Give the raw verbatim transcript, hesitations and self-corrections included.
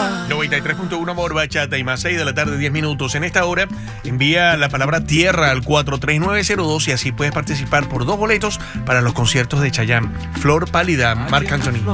noventa y tres punto uno Amor, Bachata y más, seis de la tarde, diez minutos. En esta hora, envía la palabra tierra al cuatro tres nueve cero dos y así puedes participar por dos boletos para los conciertos de Chayanne, Flor Pálida, Marc Anthony.